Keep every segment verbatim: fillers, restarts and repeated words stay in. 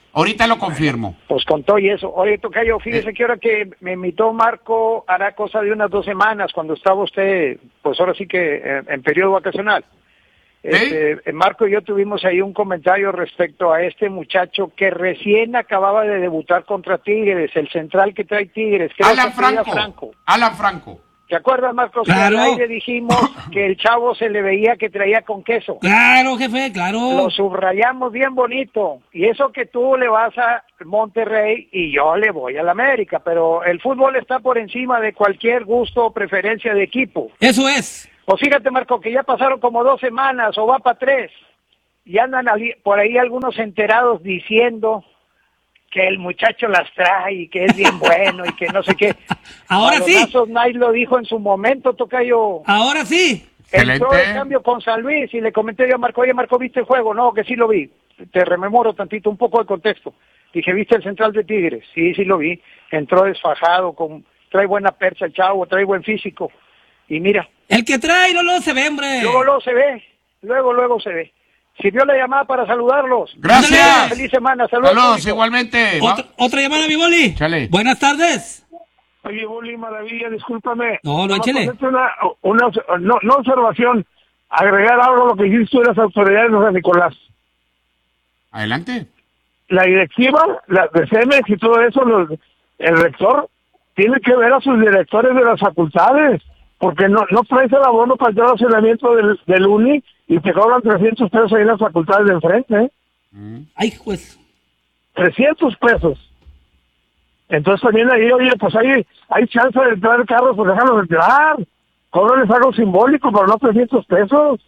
Ahorita lo confirmo. Pues con todo y eso. Oye, tocayo, fíjese eh. que ahora que me invitó Marco, hará cosa de unas dos semanas, cuando estaba usted, pues ahora sí que en, en periodo vacacional. Este, ¿Eh? Marco y yo tuvimos ahí un comentario respecto a este muchacho que recién acababa de debutar contra Tigres, el central que trae Tigres. Creo Alan que Franco. Franco. Alan Franco. ¿Te acuerdas, Marcos? Claro. Que al aire dijimos que el chavo se le veía que traía con queso. Claro, jefe, claro. Lo subrayamos bien bonito. Y eso que tú le vas a Monterrey y yo le voy a la América, pero el fútbol está por encima de cualquier gusto o preferencia de equipo. Eso es. Pues fíjate, Marco, que ya pasaron como dos semanas o va para tres. Y andan por ahí algunos enterados diciendo que el muchacho las trae y que es bien bueno y que no sé qué. Ahora sí. Knight lo dijo en su momento, tocayo. Ahora sí. Entró el cambio con San Luis y le comenté yo a Marco, oye Marco, ¿viste el juego? No, que sí lo vi. Te rememoro tantito, un poco de contexto. Dije, ¿viste el central de Tigres? Sí, sí lo vi. Entró desfajado, con trae buena percha el chavo, trae buen físico. Y mira. El que trae, no lo se ve, hombre. Luego, luego se ve. Luego, luego se ve. Sirvió la llamada para saludarlos. Gracias. Feliz semana. Saludos. Saludos, igualmente. Otra, otra llamada, mi Boli. Chale. Buenas tardes. Oye, Boli, maravilla, discúlpame. No, no, échale. Una, una, no, no observación, agregar algo a lo que dijiste tú de las autoridades de San Nicolás. Adelante. La directiva, la de CEMEX y todo eso, los, el rector, tiene que ver a sus directores de las facultades, porque no, no traes el abono para el estacionamiento del, del uni y te cobran trescientos pesos ahí en las facultades de enfrente, ¿eh? Mm. Ay, pues. trescientos pesos. Entonces también ahí, oye, pues hay, hay chance de entrar carros, pues déjalos entrar. Cóbrales algo simbólico, pero no trescientos pesos.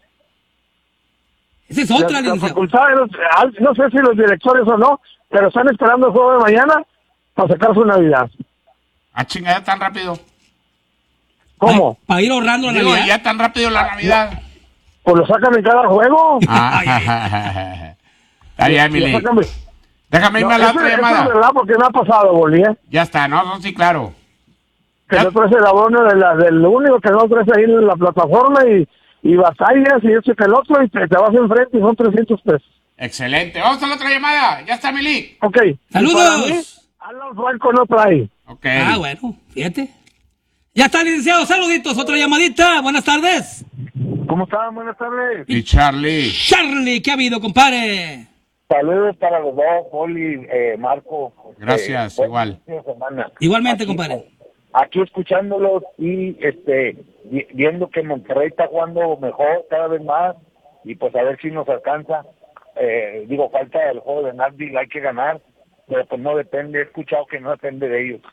Esa es otra, la, la facultad, no, no sé si los directores o no, pero están esperando el juego de mañana para sacar su Navidad. ¿A chingada tan rápido? ¿Cómo? Para ir ahorrando la Digo, Navidad. ya tan rápido la Navidad. Pues lo sacan en cada juego. Ah, está bien, Mili. Déjame irme no, a la eso, otra llamada. Eso es verdad, porque me ha pasado, Boli, ¿eh? Ya está, no, no, sí, claro. Que Ya. no traes el abono de la, del único que no traes ahí en la plataforma y, y batallas y eso que el otro y te, te vas enfrente y son trescientos pesos. Excelente. Vamos a la otra llamada. Ya está, Mili. Ok. ¡Saludos! Alan Franco no trae. Ok. Ah, bueno, fíjate. Ya está, licenciado. Saluditos. Otra llamadita. Buenas tardes. ¿Cómo están? Buenas tardes. Y Charlie. Charlie, ¿qué ha habido, compadre? Saludos para los dos, Poli, eh, Marco. Gracias, eh, igual. Igualmente, aquí, compadre. Aquí escuchándolos y este vi- viendo que Monterrey está jugando mejor cada vez más y pues a ver si nos alcanza. Eh, digo, falta el juego de Nashville, hay que ganar, pero pues no depende, he escuchado que no depende de ellos.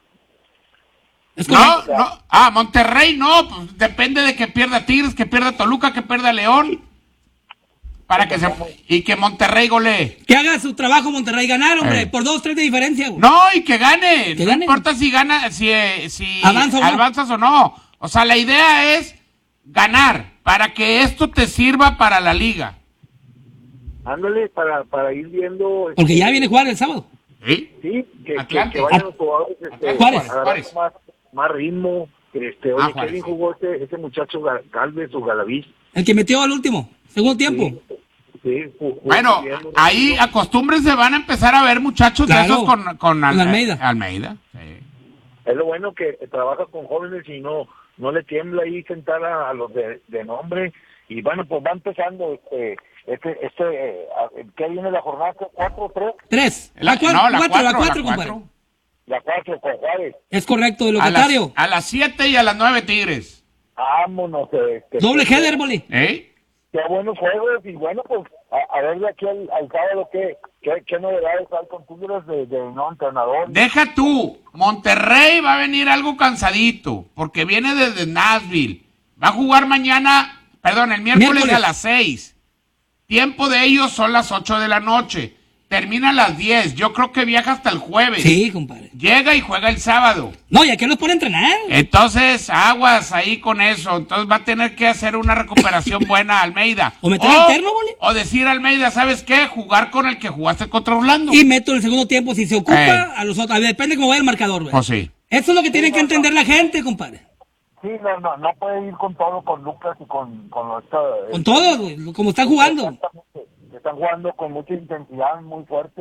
Es No, correcto. no. Ah, Monterrey no. Pues depende de que pierda Tigres, que pierda Toluca, que pierda León. Para que se... Y que Monterrey golee. Que haga su trabajo Monterrey. Ganar, hombre. Eh. Por dos, tres de diferencia, güey. No, y que gane. Que no gane. importa si gana, si, eh, si Avanza o no. avanzas o no. O sea, la idea es ganar para que esto te sirva para la liga. Ándale, para, para ir viendo... este, Porque ya viene a jugar el sábado. ¿Sí? Sí, que, que, Atlante. que vayan los jugadores este, Juárez. agarrando Juárez. Más, más ritmo. Este, oye, Ah, qué Juárez, bien sí. jugó ese, ese muchacho Gal- Galvez o Galaviz. El que metió al último. Segundo tiempo. Sí, sí, jugó Bueno, bien, muy ahí bien. acostúmbrense, van a empezar a ver muchachos Claro. de esos con, con, Con Al- Almeida. Almeida. Sí. Es lo bueno que trabaja con jóvenes y no no le tiembla ahí sentar a, a los de, de nombre. Y bueno, pues va empezando este, este, este eh, a- ¿qué viene la jornada? ¿Cuatro o tres? Tres. La, La, cuatro, no, la cuatro, cuatro, la cuatro, la compadre. cuatro. La cuatro con Juárez. Es correcto, de A las, locatario. a las siete y a las nueve Tigres. Vámonos. Este, Doble qué- header, Boli. ¿Eh? Qué buenos juegos. Y bueno, pues a, a ver de aquí al, al sábado qué, qué, qué novedades hay con Tigres de, de no entrenador. Deja tú, Monterrey va a venir algo cansadito, porque viene desde Nashville. Va a jugar mañana, perdón, el miércoles, Miércoles. a las seis. Tiempo de ellos son las ocho de la noche. Termina a las diez. Yo creo que viaja hasta el jueves. Sí, compadre. Llega y juega el sábado. No, y aquí los pone a entrenar. Entonces, aguas ahí con eso. Entonces va a tener que hacer una recuperación buena a Almeida. O meter alterno, Boli. O decir a Almeida, ¿sabes qué? Jugar con el que jugaste contra Orlando. Y meto el segundo tiempo si se ocupa Eh. a los otros. A ver, depende cómo vaya el marcador, güey. Pues sí. Eso es lo que tiene que entender la gente, compadre. Sí, no, no, no puede ir con todo, con Lucas y con... Con, los, Con todos, güey, como están jugando. Exactamente. Están jugando con mucha intensidad, muy fuerte.